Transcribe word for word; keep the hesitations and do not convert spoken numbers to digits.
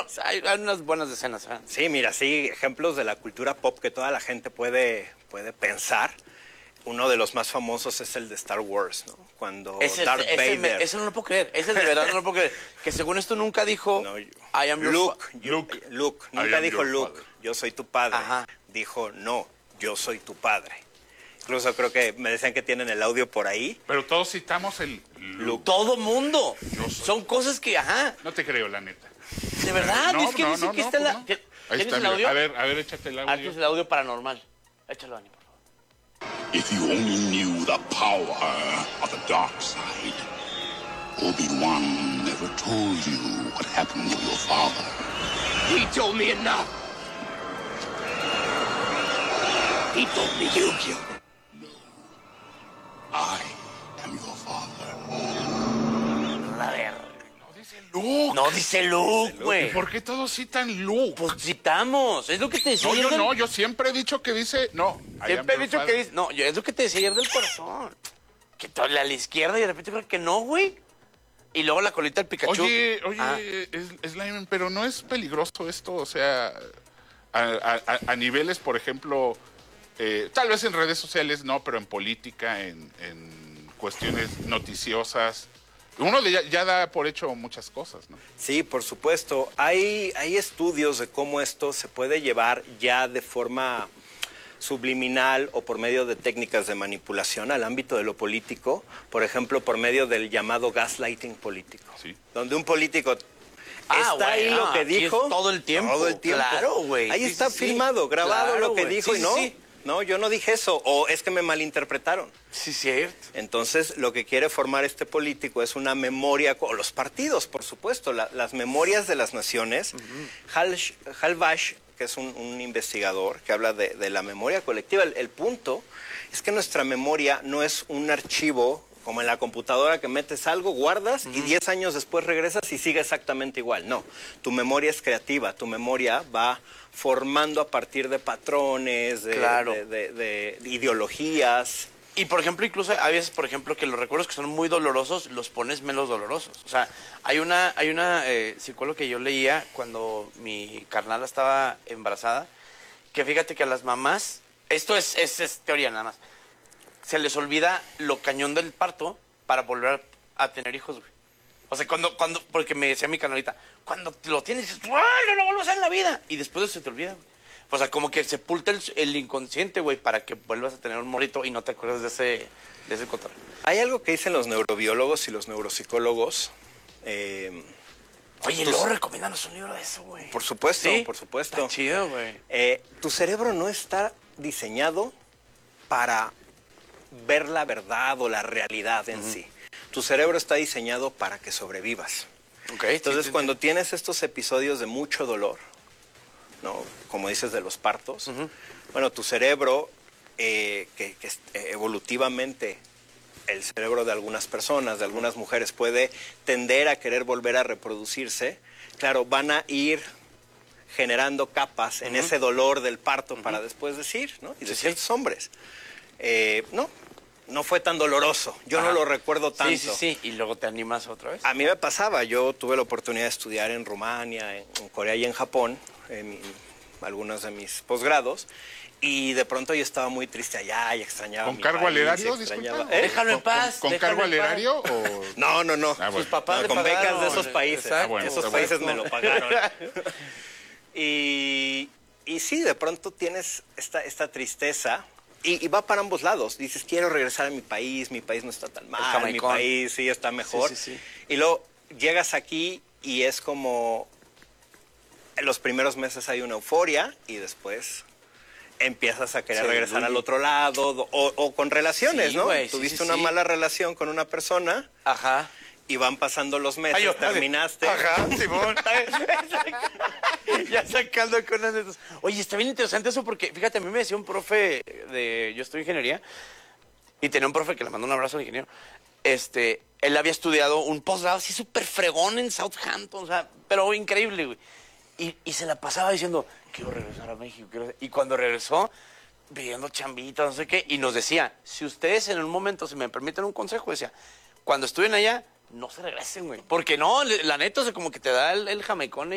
o sea, hay, hay unas buenas escenas. ¿eh? Sí, mira, sí, ejemplos de la cultura pop que toda la gente puede, puede pensar. Uno de los más famosos es el de Star Wars, ¿no? Cuando Ese, Darth ese, Vader... me, ese no lo puedo creer, ese de verdad no lo puedo creer. Que según esto nunca dijo, No, yo- I am your Luke, fa- yo- Luke. Luke, I nunca am dijo your Luke, father. yo soy tu padre. Ajá. Dijo, no, yo soy tu padre. Incluso creo que me decían que tienen el audio por ahí. Pero todos citamos el Luke. Todo mundo. Yo soy- Son cosas que, ajá, No te creo, la neta. de verdad, No, es que no, dice no, que no, está pues la... no. ¿Tienes Ahí está, el mira. audio? A ver, a ver, échate el Ah, audio. este es el audio paranormal. Échalo, Dani, por favor. If you only knew the power of the dark side, Obi-Wan never told you what happened to your father. He told me enough. He told me you killed him. I am your father. A ver. No dice Luke. No dice Luke, ¿Y güey. por qué todos citan Luke? Pues citamos, es lo que te decía. No, yo ayer no, del- yo siempre he dicho que dice, no. I am Siempre he your dicho father. que dice... No, yo, es lo que te decía ayer del corazón. Que todo a la izquierda y de repente creo que no, güey. Y luego la colita del Pikachu. Oye, oye, Ah. es, Slime, pero no es peligroso esto, o sea, a, a- a- a niveles, por ejemplo, eh, tal vez en redes sociales no, pero en política, en, en cuestiones noticiosas, uno de- ya, ya da por hecho muchas cosas, ¿no? Sí, por supuesto. Hay, hay estudios de cómo esto se puede llevar ya de forma subliminal o por medio de técnicas de manipulación al ámbito de lo político, por ejemplo, por medio del llamado gaslighting político, Sí. donde un político Ah, está ahí güey, lo ah, que aquí dijo es todo el tiempo. todo el tiempo. Claro, güey. Ahí Sí, está sí, sí. filmado, grabado Claro, lo que güey. dijo Sí, y sí, no, sí. no, yo no dije eso, o es que me malinterpretaron. Sí, cierto. Entonces, lo que quiere formar este político es una memoria, o los partidos, por supuesto, la- las memorias de las naciones. Hal, Hal Bash, que es un, un investigador que habla de, de la memoria colectiva, el, el punto es que nuestra memoria no es un archivo como en la computadora que metes algo, guardas y diez años después regresas y sigue exactamente igual. No, tu memoria es creativa, tu memoria va formando a partir de patrones, de, Claro. de- de- de ideologías. Y por ejemplo, incluso hay veces, por ejemplo, que los recuerdos que son muy dolorosos los pones menos dolorosos. O sea, hay una, hay una eh, psicóloga que yo leía cuando mi carnala estaba embarazada, que fíjate que a las mamás, esto es, es, es teoría nada más, se les olvida lo cañón del parto para volver a tener hijos, güey. O sea, cuando, cuando, porque me decía mi carnalita, cuando lo tienes, dices, ¡ay, no lo vuelvas a hacer en la vida! Y después de eso se te olvida, güey. O sea, como que sepulta el, el inconsciente, güey, para que vuelvas a tener un morrito y no te acuerdas de ese, de ese control. Hay algo que dicen los neurobiólogos y los neuropsicólogos. eh, Oye, Tus- luego recomiéndanos un libro de eso, güey. por supuesto, ¿Sí? por supuesto. Está chido, güey. Eh, tu cerebro no está diseñado para ver la verdad o la realidad en sí. Tu cerebro está diseñado para que sobrevivas. Ok, Entonces, sí, sí, cuando tienes estos episodios de mucho dolor, ¿no? Como dices de los partos, bueno, tu cerebro, eh, que, que es- eh, evolutivamente el cerebro de algunas personas, de algunas mujeres, puede tender a querer volver a reproducirse, claro, van a ir generando capas en ese dolor del parto para después decir, ¿no? Y de Sí, sí. ciertos hombres. Eh, no, no fue tan doloroso. Yo Ajá. no lo recuerdo tanto. Sí, sí, sí. Y luego te animas otra vez. A mí me pasaba, yo tuve la oportunidad de estudiar en Rumania, en, en Corea y en Japón, en mi- algunos de mis posgrados, y de pronto yo estaba muy triste allá y extrañaba ¿Con mi cargo país, al erario, extrañaba- disculpa? ¿Eh? Déjalo en ¿Con- paz, ¿Con, con déjalo cargo en al paz. erario o...? No, no, no. Ah, bueno. Sus papás No, le con becas pagaron. de esos países. Exacto. Ah, bueno, esos está países bueno. me lo pagaron. y, y sí, de pronto tienes esta, esta tristeza. Y, y va para ambos lados. Dices, quiero regresar a mi país, mi país no está tan mal, mi jamaicón. país sí está mejor. Sí, sí, sí. Y luego llegas aquí y es como, en los primeros meses hay una euforia y después empiezas a querer Se regresar diluye. al otro lado o, o con relaciones, Sí, ¿no? güey, sí, Tuviste sí, una sí. mala relación con una persona Ajá. y van pasando los meses, Ay, yo- terminaste. Ajá, Simón. Ya sacando con unas de esas. Oye, está bien interesante eso porque, fíjate, a mí me decía un profe de... Yo estudio ingeniería y tenía un profe que le mandó un abrazo al ingeniero. Este, él había estudiado un posgrado así súper fregón en Southampton, o sea, pero increíble, güey. Y, y se la pasaba diciendo, quiero regresar a México. quiero- Y cuando regresó, pidiendo chambitas, no sé qué, y nos decía, si ustedes en un momento, si me permiten un consejo, decía, cuando estudien allá, no se regresen, güey. Porque no, la neta, o sea, como que te da el, el jamaicón